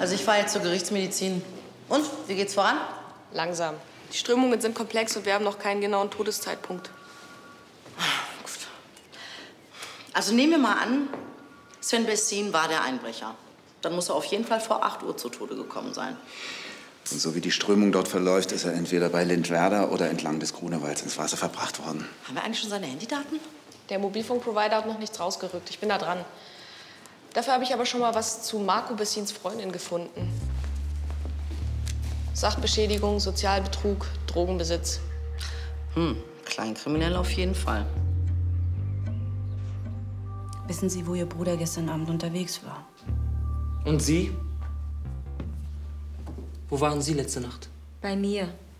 Also ich fahre jetzt zur Gerichtsmedizin. Und, wie geht's voran? Langsam. Die Strömungen sind komplex und wir haben noch keinen genauen Todeszeitpunkt. Gut. Also nehmen wir mal an, Sven Bessin war der Einbrecher. Dann muss er auf jeden Fall vor 8 Uhr zu Tode gekommen sein. Und so wie die Strömung dort verläuft, ist er entweder bei Lindwerder oder entlang des Grunewalds ins Wasser verbracht worden. Haben wir eigentlich schon seine Handydaten? Der Mobilfunkprovider hat noch nichts rausgerückt. Ich bin da dran. Dafür habe ich aber schon mal was zu Marco Bessins Freundin gefunden. Sachbeschädigung, Sozialbetrug, Drogenbesitz. Kleinkriminell auf jeden Fall. Wissen Sie, wo Ihr Bruder gestern Abend unterwegs war? Und Sie? Wo waren Sie letzte Nacht? Bei mir.